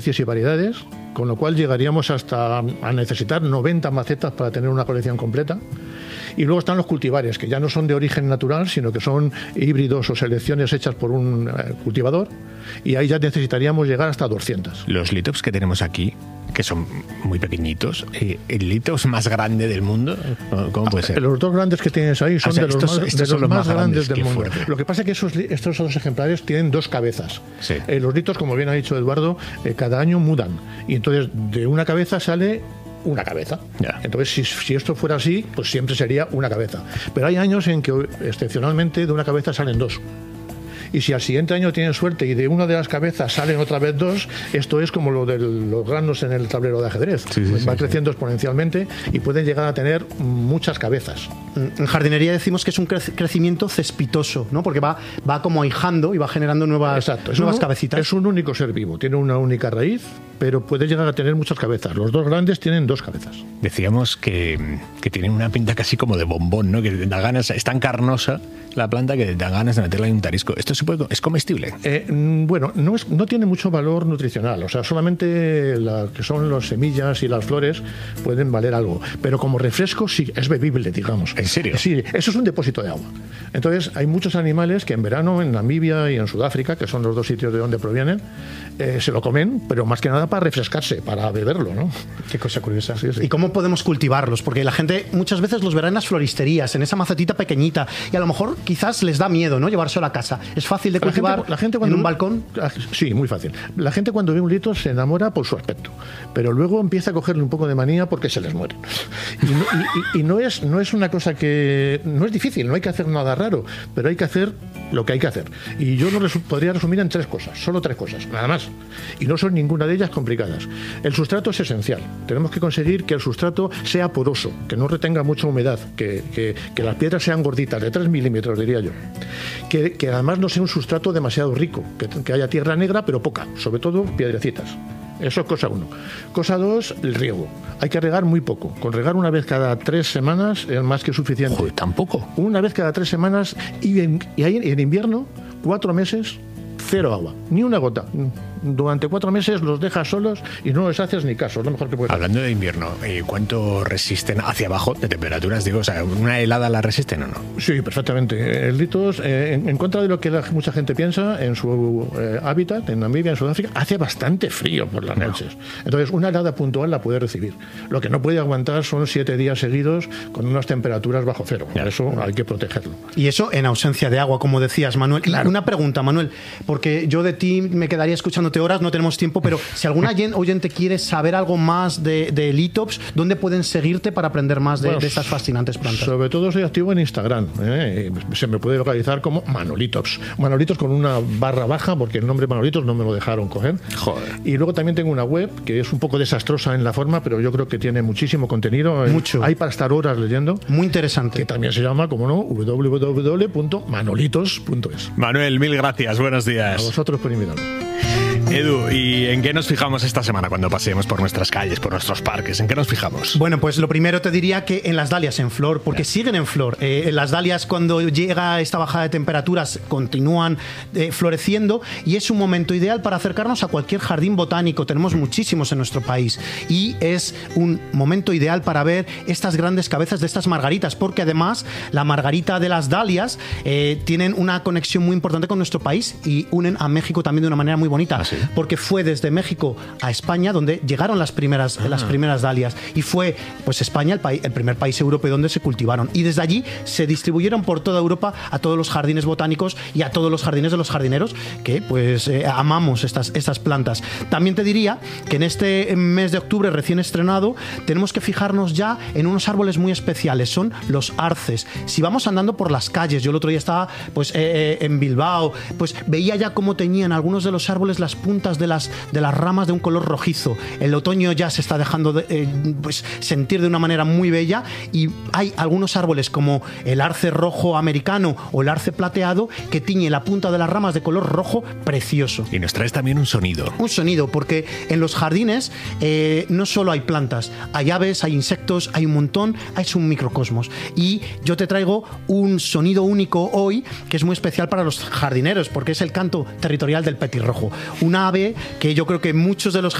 y variedades, con lo cual llegaríamos hasta a necesitar 90 macetas para tener una colección completa. Y luego están los cultivares, que ya no son de origen natural, sino que son híbridos o selecciones hechas por un cultivador, y ahí ya necesitaríamos llegar hasta 200. Los litops que tenemos aquí, que son muy pequeñitos, ¿el litos más grande del mundo? ¿Cómo puede ser? Los dos grandes que tienes ahí son los más grandes del mundo. Fuerte. Lo que pasa es que estos dos ejemplares tienen dos cabezas. Sí. Los litos, como bien ha dicho Eduardo, cada año mudan, y entonces de una cabeza sale una cabeza. Ya. Entonces, si esto fuera así, pues siempre sería una cabeza. Pero hay años en que, excepcionalmente, de una cabeza salen dos. Y si al siguiente año tienen suerte y de una de las cabezas salen otra vez dos, esto es como lo de los granos en el tablero de ajedrez. Va creciendo exponencialmente y pueden llegar a tener muchas cabezas. En jardinería decimos que es un crecimiento cespitoso, ¿no? Porque va como ahijando y va generando nuevas cabecitas. Es un único ser vivo, tiene una única raíz, pero puede llegar a tener muchas cabezas. Los dos grandes tienen dos cabezas. Decíamos que tienen una pinta casi como de bombón, ¿no? Que da ganas, es tan carnosa la planta que da ganas de meterla en un tarisco. ¿Esto es comestible? Bueno, no tiene mucho valor nutricional. O sea, solamente que son las semillas y las flores pueden valer algo. Pero como refresco sí, es bebible, digamos. ¿En serio? Sí, eso es un depósito de agua. Entonces, hay muchos animales que en verano, en Namibia y en Sudáfrica, que son los dos sitios de donde provienen, se lo comen, pero más que nada para refrescarse, para beberlo, ¿no? Qué cosa curiosa. Sí. ¿Y cómo podemos cultivarlos? Porque la gente muchas veces los verá en las floristerías, en esa macetita pequeñita, y a lo mejor quizás les da miedo, ¿no? Llevárselo a casa. ¿Es fácil de cultivar la gente cuando en un balcón? Sí, muy fácil. La gente cuando ve un litos se enamora por su aspecto, pero luego empieza a cogerle un poco de manía porque se les muere. Y no es una cosa que... No es difícil, no hay que hacer nada raro, pero hay que hacer lo que hay que hacer. Y yo lo podría resumir en tres cosas, solo tres cosas, nada más. Y no son ninguna de ellas complicadas. El sustrato es esencial. Tenemos que conseguir que el sustrato sea poroso, que no retenga mucha humedad, que las piedras sean gorditas, de 3 milímetros, diría yo. Que además no sea un sustrato demasiado rico, que haya tierra negra, pero poca, sobre todo piedrecitas. Eso es cosa uno. Cosa dos, el riego. Hay que regar muy poco. Con regar una vez cada 3 semanas es más que suficiente. Joder, ¿tampoco? Una vez cada 3 semanas y en invierno, 4 meses, cero agua, ni una gota. Durante 4 meses los dejas solos y no les haces ni caso, es lo mejor que puedes hacer. Hablando de invierno, ¿cuánto resisten hacia abajo de temperaturas? Digo, o sea, ¿una helada la resisten o no? Sí, perfectamente. El litos, en contra de lo que mucha gente piensa, en su hábitat, en Namibia, en Sudáfrica, hace bastante frío por las noches. Entonces, una helada puntual la puede recibir. Lo que no puede aguantar son 7 días seguidos con unas temperaturas bajo cero. Por eso hay que protegerlo. Y eso en ausencia de agua, como decías, Manuel. Claro. Una pregunta, Manuel, porque yo de ti me quedaría escuchándote horas, no tenemos tiempo, pero si algún oyente quiere saber algo más de litops, ¿dónde pueden seguirte para aprender más de estas fascinantes plantas? Sobre todo soy activo en Instagram. Se me puede localizar como Manolitops. Manolitos con una barra baja, porque el nombre Manolitos no me lo dejaron coger. Joder. Y luego también tengo una web que es un poco desastrosa en la forma, pero yo creo que tiene muchísimo contenido. Mucho. Hay para estar horas leyendo. Muy interesante. Que también se llama, como no, www.manolitos.es. Manuel, mil gracias. Buenos días. A vosotros por invitarme. Edu, ¿y en qué nos fijamos esta semana cuando paseemos por nuestras calles, por nuestros parques? ¿En qué nos fijamos? Bueno, pues lo primero te diría que en las dalias en flor, porque siguen en flor. Las dalias, cuando llega esta bajada de temperaturas, continúan floreciendo y es un momento ideal para acercarnos a cualquier jardín botánico. Tenemos muchísimos en nuestro país y es un momento ideal para ver estas grandes cabezas de estas margaritas, porque además la margarita de las dalias tienen una conexión muy importante con nuestro país y unen a México también de una manera muy bonita. ¿Ah, sí? Porque fue desde México a España donde llegaron las primeras dalias y fue pues España el primer país europeo donde se cultivaron y desde allí se distribuyeron por toda Europa a todos los jardines botánicos y a todos los jardines de los jardineros que pues amamos estas plantas. También te diría que en este mes de octubre recién estrenado tenemos que fijarnos ya en unos árboles muy especiales, son los arces. Si vamos andando por las calles, yo el otro día estaba pues en Bilbao, pues veía ya cómo teñían algunos de los árboles las puntas de las ramas de un color rojizo. El otoño ya se está dejando pues sentir de una manera muy bella y hay algunos árboles como el arce rojo americano o el arce plateado que tiñe la punta de las ramas de color rojo precioso. Y nos traes también un sonido. Un sonido, porque en los jardines no solo hay plantas, hay aves, hay insectos, hay un montón, es un microcosmos. Y yo te traigo un sonido único hoy que es muy especial para los jardineros porque es el canto territorial del petirrojo. Un un ave que yo creo que muchos de los